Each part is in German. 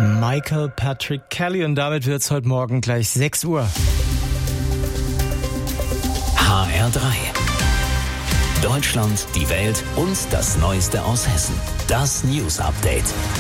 Michael Patrick Kelly und damit wird es heute Morgen gleich 6 Uhr. HR3. Deutschland, die Welt und das Neueste aus Hessen. Das News Update.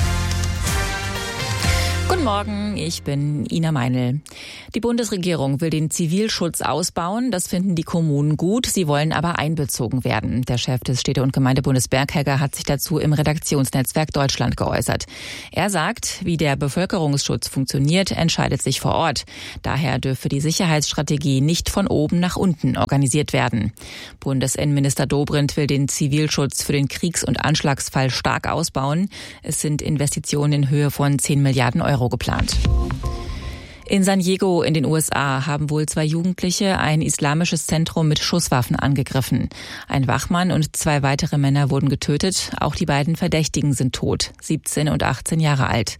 Guten Morgen, ich bin Ina Meinl. Die Bundesregierung will den Zivilschutz ausbauen. Das finden die Kommunen gut. Sie wollen aber einbezogen werden. Der Chef des Städte- und Gemeindebundes Berghegger hat sich dazu im Redaktionsnetzwerk Deutschland geäußert. Er sagt, wie der Bevölkerungsschutz funktioniert, entscheidet sich vor Ort. Daher dürfe die Sicherheitsstrategie nicht von oben nach unten organisiert werden. Bundesinnenminister Dobrindt will den Zivilschutz für den Kriegs- und Anschlagsfall stark ausbauen. Es sind Investitionen in Höhe von 10 Milliarden Euro geplant. In San Diego in den USA haben wohl 2 Jugendliche ein islamisches Zentrum mit Schusswaffen angegriffen. Ein Wachmann und 2 weitere Männer wurden getötet. Auch die beiden Verdächtigen sind tot, 17 und 18 Jahre alt.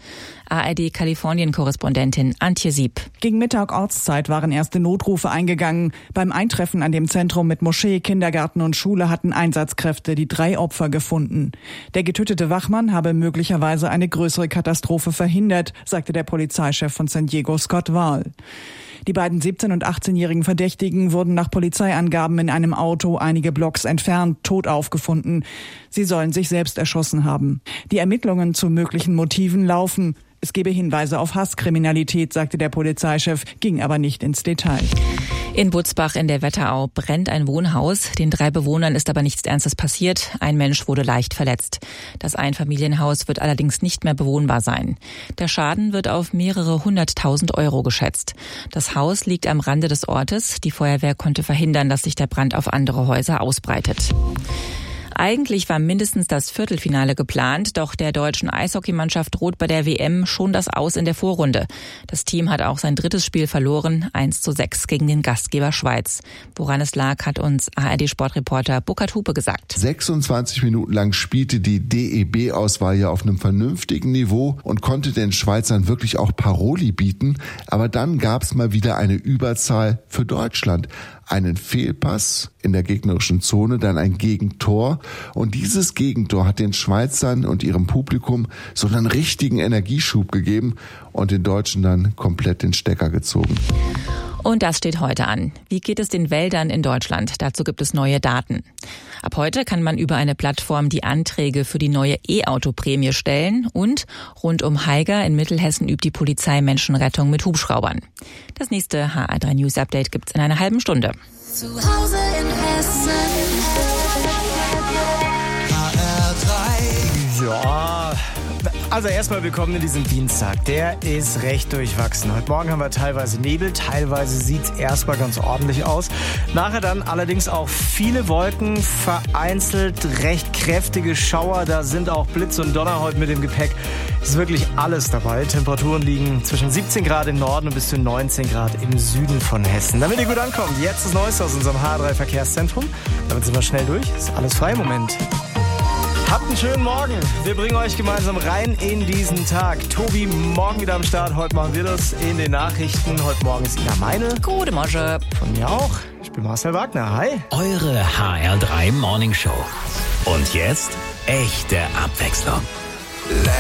ARD-Kalifornien-Korrespondentin Antje Sieb. Gegen Mittag Ortszeit waren erste Notrufe eingegangen. Beim Eintreffen an dem Zentrum mit Moschee, Kindergarten und Schule hatten Einsatzkräfte die 3 Opfer gefunden. Der getötete Wachmann habe möglicherweise eine größere Katastrophe verhindert, sagte der Polizeichef von San Diego, Scott Wahl. Die beiden 17- und 18-jährigen Verdächtigen wurden nach Polizeiangaben in einem Auto einige Blocks entfernt tot aufgefunden. Sie sollen sich selbst erschossen haben. Die Ermittlungen zu möglichen Motiven laufen. Es gebe Hinweise auf Hasskriminalität, sagte der Polizeichef, ging aber nicht ins Detail. In Butzbach in der Wetterau brennt ein Wohnhaus. Den 3 Bewohnern ist aber nichts Ernstes passiert. Ein Mensch wurde leicht verletzt. Das Einfamilienhaus wird allerdings nicht mehr bewohnbar sein. Der Schaden wird auf mehrere 100.000 Euro geschätzt. Das Haus liegt am Rande des Ortes. Die Feuerwehr konnte verhindern, dass sich der Brand auf andere Häuser ausbreitet. Eigentlich war mindestens das Viertelfinale geplant, doch der deutschen Eishockeymannschaft droht bei der WM schon das Aus in der Vorrunde. Das Team hat auch sein 3. Spiel verloren, 1:6 gegen den Gastgeber Schweiz. Woran es lag, hat uns ARD-Sportreporter Burkhard Hupe gesagt. 26 Minuten lang spielte die DEB-Auswahl ja auf einem vernünftigen Niveau und konnte den Schweizern wirklich auch Paroli bieten. Aber dann gab es mal wieder eine Überzahl für Deutschland. Einen Fehlpass in der gegnerischen Zone, dann ein Gegentor. Und dieses Gegentor hat den Schweizern und ihrem Publikum so einen richtigen Energieschub gegeben und den Deutschen dann komplett den Stecker gezogen. Und das steht heute an. Wie geht es den Wäldern in Deutschland? Dazu gibt es neue Daten. Ab heute kann man über eine Plattform die Anträge für die neue E-Auto-Prämie stellen und rund um Haiger in Mittelhessen übt die Polizei Menschenrettung mit Hubschraubern. Das nächste HR3 News Update gibt's in einer halben Stunde. Zu Hause in Hessen. HR3. Ja, also erstmal willkommen in diesem Dienstag. Der ist recht durchwachsen. Heute Morgen haben wir teilweise Nebel, teilweise sieht es erstmal ganz ordentlich aus. Nachher dann allerdings auch viele Wolken, vereinzelt recht kräftige Schauer. Da sind auch Blitz und Donner heute mit dem Gepäck. Es ist wirklich alles dabei. Temperaturen liegen zwischen 17 Grad im Norden und bis zu 19 Grad im Süden von Hessen. Damit ihr gut ankommt, jetzt das Neueste aus unserem HR3-Verkehrszentrum. Damit sind wir schnell durch. Ist alles frei im Moment. Habt einen schönen Morgen. Wir bringen euch gemeinsam rein in diesen Tag. Tobi, morgen wieder am Start. Heute machen wir das in den Nachrichten. Heute Morgen ist Ina Meinl. Gute Morgen. Von mir auch. Ich bin Marcel Wagner. Hi. Eure HR3 Morning Show. Und jetzt echte Abwechslung.